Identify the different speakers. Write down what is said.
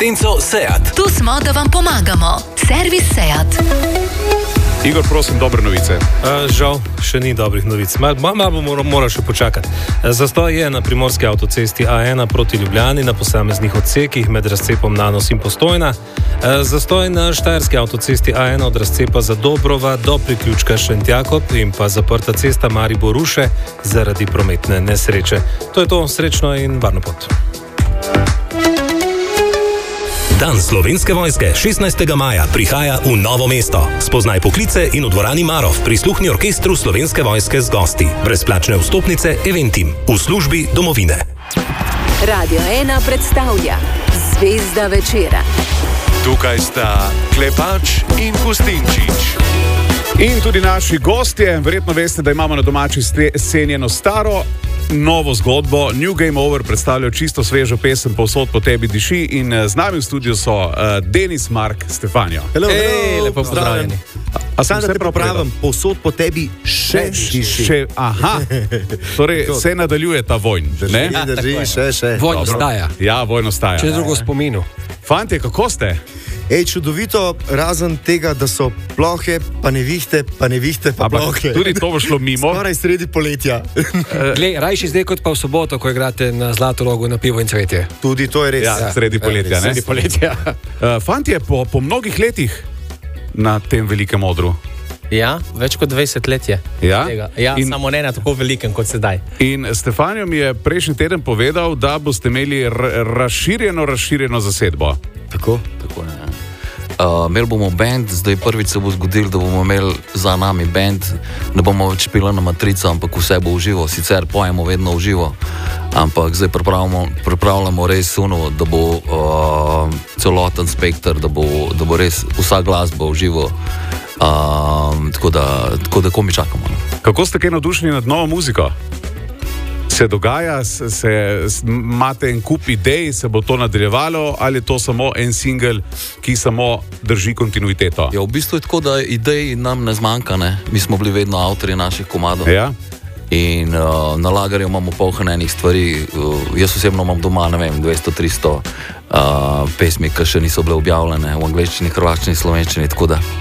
Speaker 1: asistenco SEAT.
Speaker 2: Tu smo, da vam pomagamo. Servis SEAT.
Speaker 3: Igor, prosim, dobre novice.
Speaker 4: Žal, še ni dobrih novic. Malo bomo morali še počakati. Zastoj je na primorski avtocesti A1 proti Ljubljani na posameznih odsekih med razcepom Nanos in Postojna. Zastoj na štajerski avtocesti A1 od razcepa Zadobrova do priključka Šentjakob in pa zaprta cesta Maribor-Ruše zaradi prometne nesreče. To je to, srečno in varno pot.
Speaker 1: Dan Slovenske vojske 16. maja prihaja v Novo mesto. Spoznaj poklice in v dvorani Marov prisluhni orkestru Slovenske vojske z gosti. Brezplačne vstopnice Eventim v službi domovine.
Speaker 5: Radio 1 predstavlja Zvezda večera.
Speaker 6: Tukaj sta Klepač in Gustinčič.
Speaker 3: In tudi naši gostje. Verjetno veste, da imamo na domači sceni eno staro, novo zgodbo. New Game Over predstavljajo čisto svežo pesem Povsod po tebi diši in z nami v studiu so Denis, Mark, Stefanijo.
Speaker 7: Hello, lepo pozdravljeni.
Speaker 3: A sem se popravim,
Speaker 7: Povsod po tebi še diši.
Speaker 3: Aha, torej se nadaljuje ta vojn.
Speaker 7: Drži, še.
Speaker 4: Vojn ostaja.
Speaker 3: Ja, vojn ostaja.
Speaker 4: Če drugo spominu.
Speaker 3: Fantje, kako ste?
Speaker 7: Čudovito, razen tega, da so plohe, pa nevihte, pa plohe.
Speaker 3: Tudi to bo šlo mimo.
Speaker 7: Skoraj sredi poletja.
Speaker 4: Glej, rajši zdaj kot pa v soboto, ko igrate na Zlatorogu na pivo in cvetje.
Speaker 7: Tudi to je res.
Speaker 3: Ja, sredi poletja, ne?
Speaker 4: Sredi poletja.
Speaker 3: Fantje, po mnogih letih na tem velikem odru.
Speaker 8: Ja, več kot 20 let je.
Speaker 3: Ja?
Speaker 8: Samo ne na tako velikem kot sedaj.
Speaker 3: In Stefanijo mi je prejšnji teden povedal, da boste imeli razširjeno zasedbo.
Speaker 7: Tako
Speaker 9: ne. Imeli bomo band, zdaj prvič se bo zgodilo, da bomo imeli za nami band, ne bomo več pila na matrico, ampak vse bo v živo, sicer pojemo vedno v živo, ampak zdaj pripravljamo res uno, da bo celoten spektr, da bo res vsa glasba v živo, tako da komi čakamo.
Speaker 3: Kako ste kaj navdušeni nad novo muziko? Se dogaja, imate en kup idej, se bo to nadaljevalo ali je to samo en singel, ki samo drži kontinuiteto?
Speaker 9: Ja, v bistvu je tako, da idej nam ne zmanjka, ne? Mi smo bili vedno avtorji naših komadov.
Speaker 3: Ja?
Speaker 9: In na lagerju imamo polhanenih stvari. Jaz osebno imam doma, ne vem, 200-300 pesmi, ki še niso bile objavljene v angleščini, hrvaščini, slovenščini, tako da